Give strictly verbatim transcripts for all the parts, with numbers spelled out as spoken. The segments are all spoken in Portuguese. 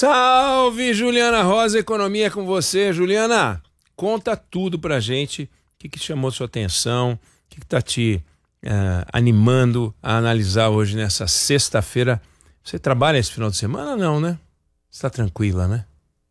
Salve, Juliana Rosa, Economia com você. Juliana, conta tudo pra gente. O que, que chamou sua atenção? O que está te uh, animando a analisar hoje nessa sexta-feira? Você trabalha esse final de semana? Não, né? Você está tranquila, né?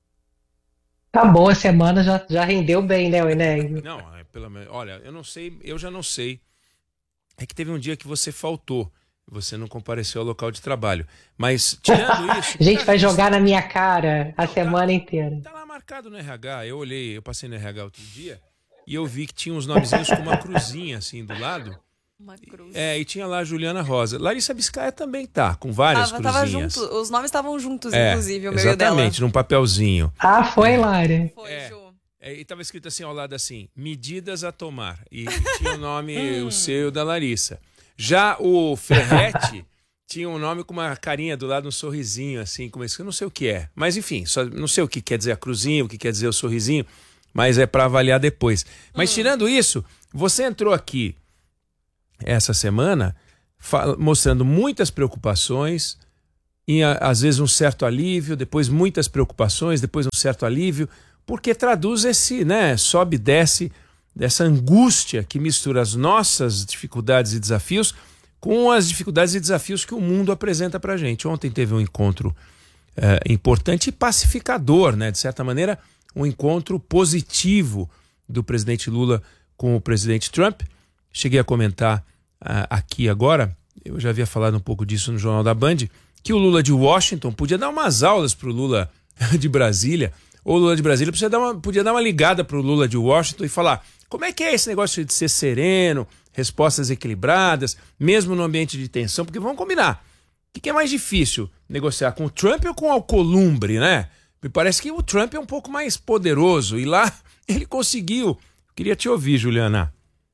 Tá boa a semana, já, já rendeu bem, né, Eneg? Não, é pelo menos. Olha, eu não sei, eu já não sei. É que teve um dia que você faltou. Você não compareceu ao local de trabalho. Mas, tirando isso... A gente vai cara, jogar na minha cara a não, semana tá, inteira. tá lá marcado no R H. Eu olhei, eu passei no R H outro dia e eu vi que tinha uns nomezinhos com uma cruzinha assim do lado. Uma cruz. É, e tinha lá a Juliana Rosa. Larissa Biscaia também tá, com várias Tava, tava cruzinhas. junto, os nomes estavam juntos, É, inclusive, o meu e o dela. exatamente, num papelzinho. Ah, foi, Lari? Foi, É. Ju. É, e tava escrito assim ao lado assim, medidas a tomar. E tinha o nome, o seu e o da Larissa. Já o Ferretti tinha um nome com uma carinha do lado, um sorrisinho assim, como esse, eu não sei o que é. Mas enfim, só, não sei o que quer dizer a cruzinha, o que quer dizer o sorrisinho, mas é para avaliar depois. Mas hum. tirando isso, você entrou aqui essa semana mostrando muitas preocupações, e às vezes um certo alívio, depois muitas preocupações, depois um certo alívio, porque traduz esse, né, sobe e desce dessa angústia que mistura as nossas dificuldades e desafios com as dificuldades e desafios que o mundo apresenta para a gente. Ontem teve um encontro é, importante e pacificador, né, de certa maneira, um encontro positivo do presidente Lula com o presidente Trump. Cheguei a comentar uh, aqui agora, eu já havia falado um pouco disso no Jornal da Band, que o Lula de Washington podia dar umas aulas para o Lula de Brasília, ou o Lula de Brasília podia dar uma, podia dar uma ligada para o Lula de Washington e falar como é que é esse negócio de ser sereno, respostas equilibradas, mesmo no ambiente de tensão, porque vamos combinar, o que é mais difícil, negociar com o Trump ou com o Alcolumbre, né? Me parece que o Trump é um pouco mais poderoso e lá ele conseguiu. Queria te ouvir, Juliana.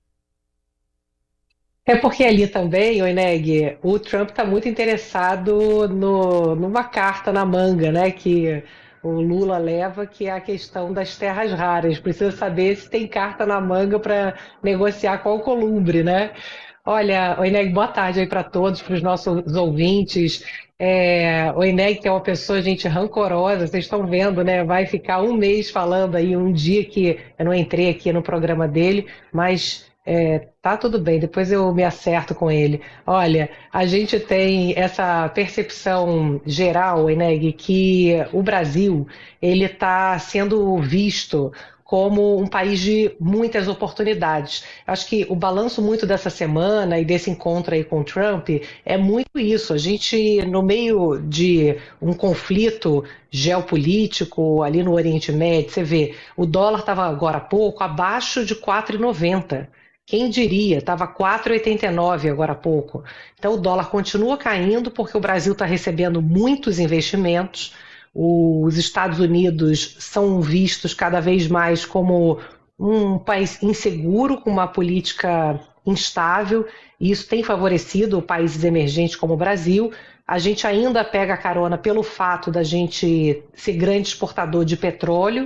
É porque ali também, o Eneg, o Trump está muito interessado no, numa carta na manga, né, que o Lula leva, que é a questão das terras raras. Precisa saber se tem carta na manga para negociar com o Alcolumbre, né? Olha, o Eneg, boa tarde aí para todos, para os nossos ouvintes. É, o Eneg, que é uma pessoa, gente, rancorosa, vocês estão vendo, né? Vai ficar um mês falando aí, um dia que eu não entrei aqui no programa dele, mas é, tá tudo bem, depois eu me acerto com ele. Olha, a gente tem essa percepção geral, Eneg, que o Brasil ele está sendo visto como um país de muitas oportunidades. Acho que o balanço muito dessa semana e desse encontro aí com o Trump é muito isso. A gente, no meio de um conflito geopolítico ali no Oriente Médio, você vê, o dólar estava agora há pouco abaixo de quatro e noventa. Quem diria? Estava quatro e oitenta e nove agora há pouco. Então o dólar continua caindo porque o Brasil está recebendo muitos investimentos. Os Estados Unidos são vistos cada vez mais como um país inseguro, com uma política instável, e isso tem favorecido países emergentes como o Brasil. A gente ainda pega a carona pelo fato da gente ser grande exportador de petróleo,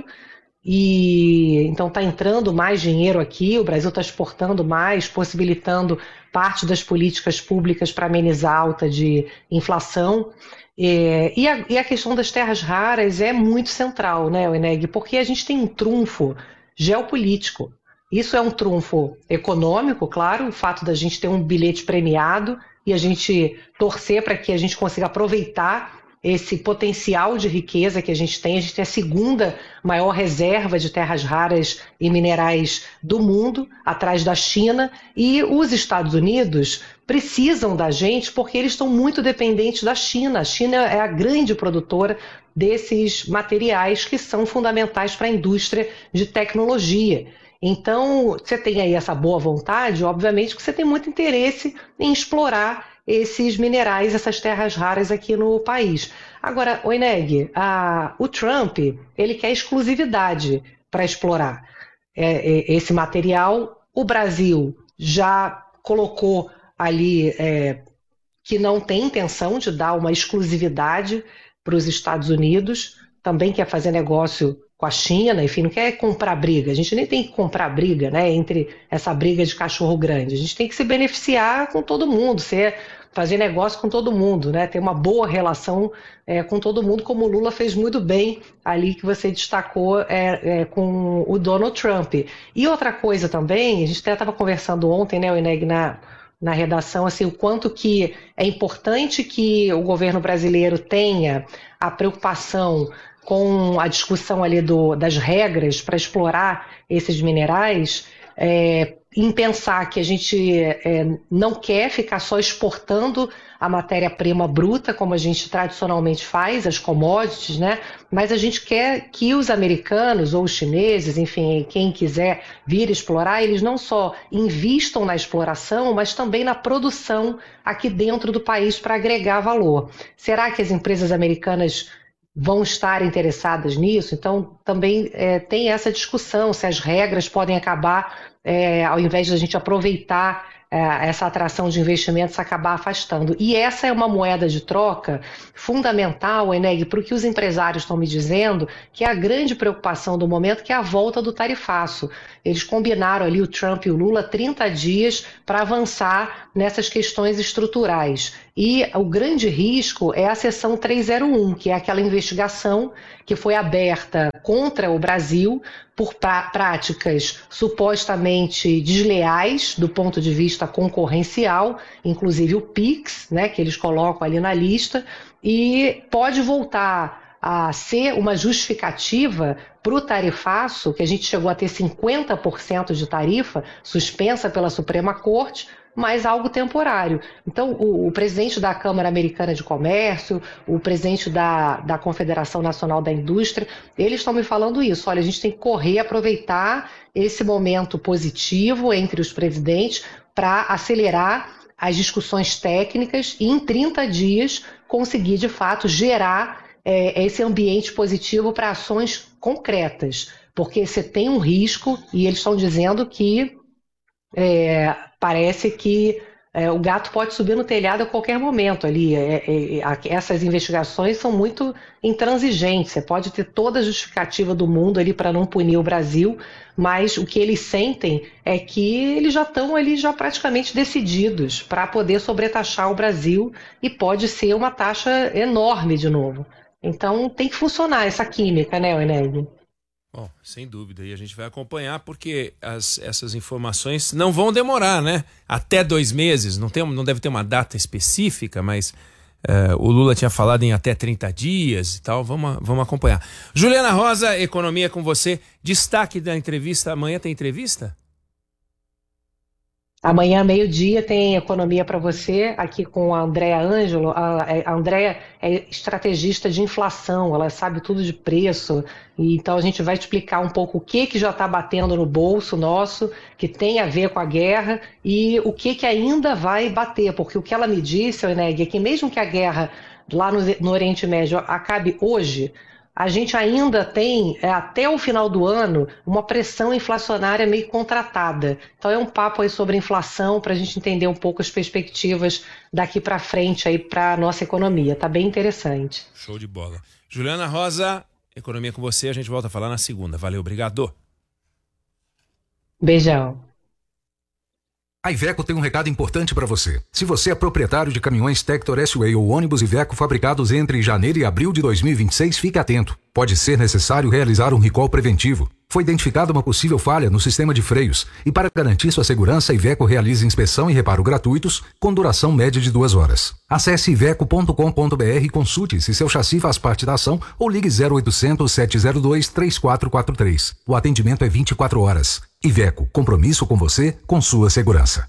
e então está entrando mais dinheiro aqui, o Brasil está exportando mais, possibilitando parte das políticas públicas para amenizar a alta de inflação. É, e, a, e a questão das terras raras é muito central, né, Eneg? Porque a gente tem um trunfo geopolítico. Isso é um trunfo econômico, claro, o fato da gente ter um bilhete premiado e a gente torcer para que a gente consiga aproveitar esse potencial de riqueza que a gente tem. A gente tem a segunda maior reserva de terras raras e minerais do mundo, atrás da China, e os Estados Unidos precisam da gente porque eles estão muito dependentes da China. A China é a grande produtora desses materiais que são fundamentais para a indústria de tecnologia. Então, você tem aí essa boa vontade, obviamente que você tem muito interesse em explorar esses minerais, essas terras raras aqui no país. Agora, Eneg, a, o Trump, ele quer exclusividade para explorar é, é, esse material. O Brasil já colocou ali é, que não tem intenção de dar uma exclusividade para os Estados Unidos, também quer fazer negócio com a China, enfim, não quer comprar briga. A gente nem tem que comprar briga, né, entre essa briga de cachorro grande. A gente tem que se beneficiar com todo mundo, ser, fazer negócio com todo mundo, né, ter uma boa relação é, com todo mundo, como o Lula fez muito bem ali que você destacou é, é, com o Donald Trump. E outra coisa também, a gente até estava conversando ontem, né, o Ineg, na, na redação, assim, o quanto que é importante que o governo brasileiro tenha a preocupação com a discussão ali do, das regras para explorar esses minerais, é, em pensar que a gente é, não quer ficar só exportando a matéria-prima bruta, como a gente tradicionalmente faz, as commodities, né? Mas a gente quer que os americanos ou os chineses, enfim, quem quiser vir explorar, eles não só invistam na exploração, mas também na produção aqui dentro do país para agregar valor. Será que as empresas americanas vão estar interessadas nisso? Então, também é, tem essa discussão, se as regras podem acabar, é, ao invés de a gente aproveitar é, essa atração de investimentos, acabar afastando. E essa é uma moeda de troca fundamental, Eneg, para o que os empresários estão me dizendo, que é a grande preocupação do momento, que é a volta do tarifaço. Eles combinaram ali, o Trump e o Lula, trinta dias para avançar nessas questões estruturais. E o grande risco é a seção trezentos e um, que é aquela investigação que foi aberta contra o Brasil por práticas supostamente desleais do ponto de vista concorrencial, inclusive o PIX, né, que eles colocam ali na lista, e pode voltar a ser uma justificativa para o tarifaço, que a gente chegou a ter cinquenta por cento de tarifa suspensa pela Suprema Corte, mas algo temporário. Então, o, o presidente da Câmara Americana de Comércio, o presidente da, da Confederação Nacional da Indústria, eles estão me falando isso. Olha, a gente tem que correr, aproveitar esse momento positivo entre os presidentes para acelerar as discussões técnicas e, em trinta dias, conseguir, de fato, gerar é, esse ambiente positivo para ações concretas. Porque você tem um risco, e eles estão dizendo que É, parece que é, o gato pode subir no telhado a qualquer momento ali. É, é, é, essas investigações são muito intransigentes. Você pode ter toda a justificativa do mundo ali para não punir o Brasil, mas o que eles sentem é que eles já estão ali já praticamente decididos para poder sobretaxar o Brasil, e pode ser uma taxa enorme de novo. Então tem que funcionar essa química, né, Eneg? Bom, sem dúvida, e a gente vai acompanhar, porque as, essas informações não vão demorar, né? Até dois meses, não, tem, não deve ter uma data específica, mas uh, o Lula tinha falado em até trinta dias e tal, vamos, vamos acompanhar. Juliana Rosa, Economia com você, destaque da entrevista, amanhã tem entrevista? Amanhã, meio-dia, tem Economia para você, aqui com a Andréa Ângelo. A, a Andréa é estrategista de inflação, ela sabe tudo de preço, e então a gente vai explicar um pouco o que, que já está batendo no bolso nosso, que tem a ver com a guerra, e o que, que ainda vai bater, porque o que ela me disse, Eneg, é que mesmo que a guerra lá no, no Oriente Médio acabe hoje, a gente ainda tem, é, até o final do ano, uma pressão inflacionária meio contratada. Então é um papo aí sobre inflação, para a gente entender um pouco as perspectivas daqui para frente aí para a nossa economia. Tá bem interessante. Show de bola. Juliana Rosa, Economia com você, a gente volta a falar na segunda. Valeu, obrigado. Beijão. A Iveco tem um recado importante para você. Se você é proprietário de caminhões Tector S-Way ou ônibus Iveco fabricados entre janeiro e abril de dois mil e vinte e seis, fique atento. Pode ser necessário realizar um recall preventivo. Foi identificada uma possível falha no sistema de freios e, para garantir sua segurança, a Iveco realiza inspeção e reparo gratuitos com duração média de duas horas. Acesse iveco ponto com ponto br e consulte se seu chassi faz parte da ação ou ligue zero oitocentos, sete zero dois, três quatro quatro três. O atendimento é vinte e quatro horas. Iveco, compromisso com você, com sua segurança.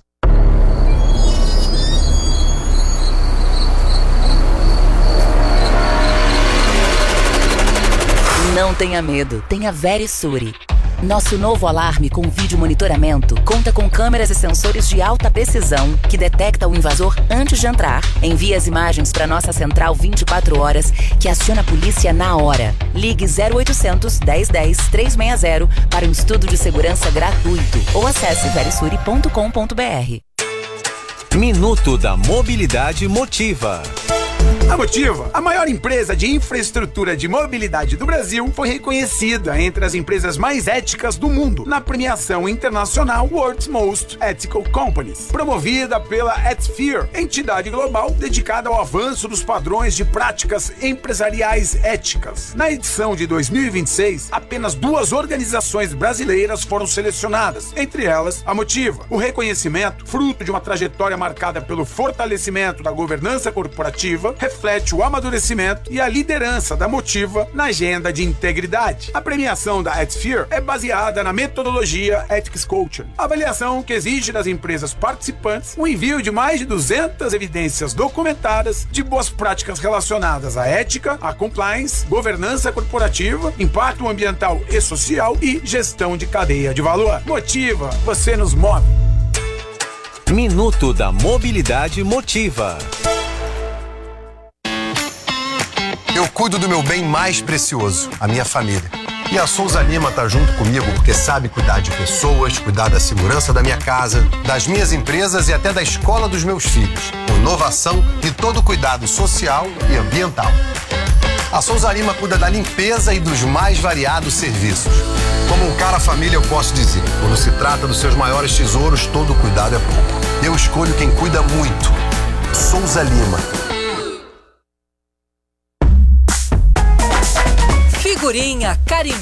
Não tenha medo, tenha Verisure. Nosso novo alarme com vídeo monitoramento conta com câmeras e sensores de alta precisão que detecta o invasor antes de entrar, envia as imagens para nossa central vinte e quatro horas, que aciona a polícia na hora. Ligue zero oitocentos, dez dez, trezentos e sessenta para um estudo de segurança gratuito ou acesse verisure ponto com ponto br. Minuto da Mobilidade Motiva. A Motiva, a maior empresa de infraestrutura de mobilidade do Brasil, foi reconhecida entre as empresas mais éticas do mundo na premiação internacional World's Most Ethical Companies, promovida pela Ethisphere, entidade global dedicada ao avanço dos padrões de práticas empresariais éticas. Na edição de dois mil e vinte e seis, apenas duas organizações brasileiras foram selecionadas, entre elas a Motiva. O reconhecimento, fruto de uma trajetória marcada pelo fortalecimento da governança corporativa, reflete o amadurecimento e a liderança da Motiva na agenda de integridade. A premiação da Ethisphere é baseada na metodologia Ethics Culture, avaliação que exige das empresas participantes o envio de mais de duzentas evidências documentadas de boas práticas relacionadas à ética, à compliance, governança corporativa, impacto ambiental e social e gestão de cadeia de valor. Motiva, você nos move. Minuto da Mobilidade Motiva. Eu cuido do meu bem mais precioso, a minha família. E a Souza Lima tá junto comigo porque sabe cuidar de pessoas, cuidar da segurança da minha casa, das minhas empresas e até da escola dos meus filhos. Com inovação e todo cuidado social e ambiental. A Souza Lima cuida da limpeza e dos mais variados serviços. Como um cara família, eu posso dizer, quando se trata dos seus maiores tesouros, todo cuidado é pouco. Eu escolho quem cuida muito. Souza Lima. Figurinha carimbada.